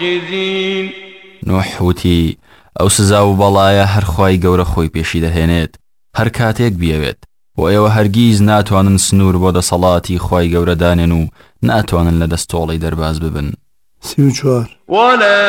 نوح وتی ئەو سزا و بەڵایە هەر خوای گەورە خۆی پێشی دەهێنێت هەر کاتێک بیەوێت و ئێوە هەرگیز ناتوانن سنوور بۆ دەسەڵاتی خوای گەورە دانێن و ناتوانن لە دەستۆڵی دەرباز ببن. 34